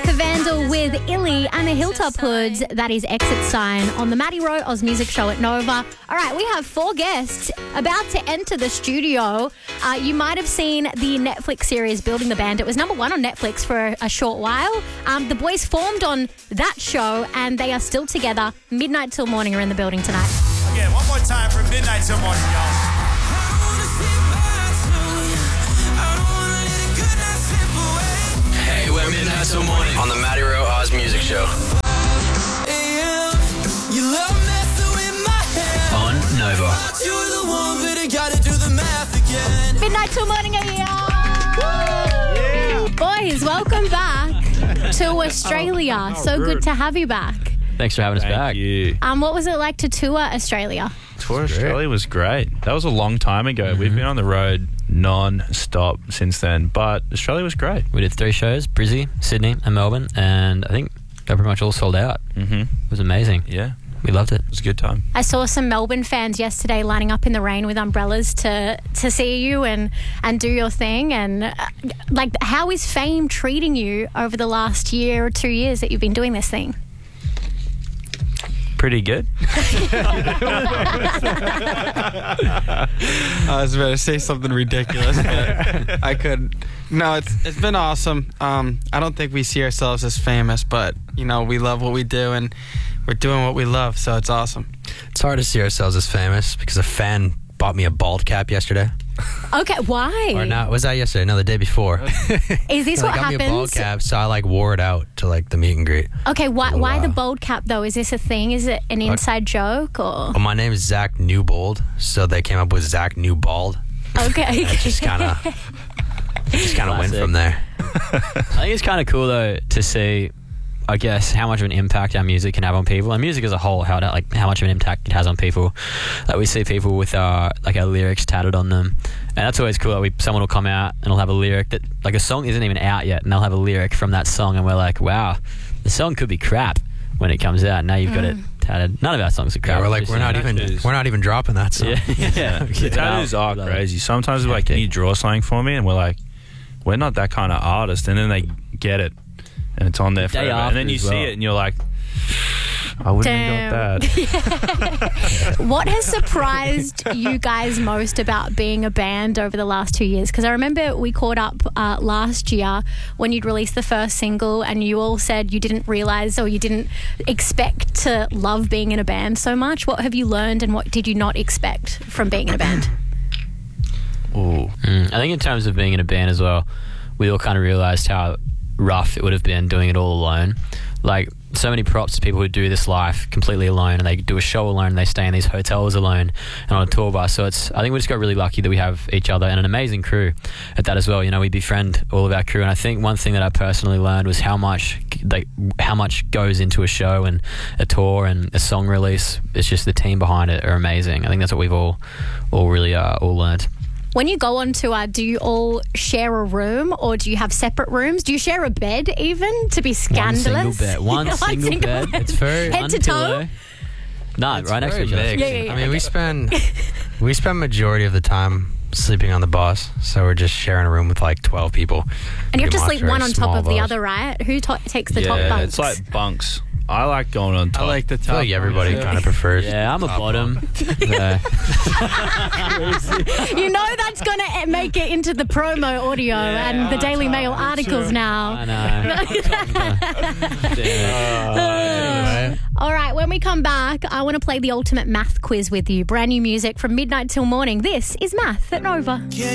Becca Vandal with Illy and the Hilltop Hoods. That is Exit Sign on the Maddie Rowe Oz Music Show at Nova. All right, we have 4 guests about to enter the studio. You might have seen the Netflix series Building the Band. It was number 1 on Netflix for a short while. The boys formed on that show and they are still together. Midnight Till Morning are in the building tonight. Again, one more time for Midnight Till Morning, y'all. Hey, we're Midnight Till Morning on the Maddie Rowe Oz Music Show. On Nova. Midnight Till Morning are here. Boys, welcome back to Australia. So good to have you back. Thanks for having us back. Thank you. What was it like to tour Australia? Tour Australia was great. That was a long time ago. We've been on the road non-stop since then, but Australia was great. We did 3 shows, Brizzy, Sydney and Melbourne, and I think they pretty much all sold out. Mm-hmm. It was amazing. Yeah. We loved it. It was a good time. I saw some Melbourne fans yesterday lining up in the rain with umbrellas to see you and do your thing. And how is fame treating you over the last year or 2 years that you've been doing this thing? Pretty good. I was about to say something ridiculous, but I couldn't. No, it's been awesome. I don't think we see ourselves as famous, but we love what we do and we're doing what we love, so it's awesome. It's hard to see ourselves as famous because a fan bought me a bald cap yesterday. Okay, why? Or not? Was that yesterday? No, the day before. Is this what got happens? me a bald cap, so I wore it out to the meet and greet. Okay, why the bald cap though? Is this a thing? Is it an inside joke or? Well, my name is Zach Newbold, so they came up with Zach Newbald. Okay. Just kind of went from there. I think it's kind of cool though to see, I guess, how much of an impact our music can have on people, and music as a whole, how much of an impact it has on people. We see people with our lyrics tatted on them, and that's always cool. Someone will come out and will have a lyric that, a song isn't even out yet, and they'll have a lyric from that song, and we're like, wow, the song could be crap when it comes out. Now you've got it tatted. None of our songs are crap. Yeah, we're not even dropping that song. Yeah. The tattoos are crazy. Sometimes we're like, can you draw something for me? And we're like, we're not that kind of artist. And then they get it. And it's on there forever. And then you see it and you're like, I wouldn't have got that. What has surprised you guys most about being a band over the last 2 years? Because I remember we caught up last year when you'd released the first single and you all said you didn't realise or you didn't expect to love being in a band so much. What have you learned and what did you not expect from being in a band? Ooh. I think in terms of being in a band as well, we all kind of realised how rough it would have been doing it all alone. So many props to people who do this life completely alone, and they do a show alone, and they stay in these hotels alone and on a tour bus. So I think we just got really lucky that we have each other and an amazing crew at that as well. We befriend all of our crew, and I think one thing that I personally learned was how much goes into a show and a tour and a song release. It's just the team behind it are amazing. I think that's what we've all really all learned. When you go on tour, do you all share a room or do you have separate rooms? Do you share a bed even to be scandalous? One single bed. It's very head to toe. No, right next to each other. Yeah. I mean, we spend majority of the time sleeping on the bus, so we're just sharing a room with 12 people. And you have to Pretty sleep much, one or on small top of the bus. other, right? Who takes the top Yeah, bunks? it's like bunks. I like going on top. I like the I top. feel like everybody kind of prefers. Yeah, I'm a bottom. Yeah. You know that's going to make it into the promo audio and the Daily Mail articles now. I know. Anyway. All right, when we come back, I want to play the ultimate math quiz with you. Brand new music from Midnight Till Morning. This is Math at Nova.